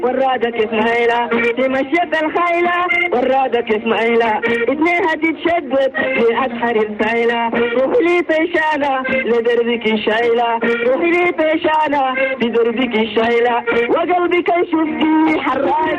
ورادك اسماعيلة تمشيت الخيلة، ورادك اسماعيلة اتنينها تتشدد في أسحر السايلة. روحي لي طيشانة لدربك الشايلة، روحي لي طيشانة لدربك الشايلة، وقلبك يشوف حراك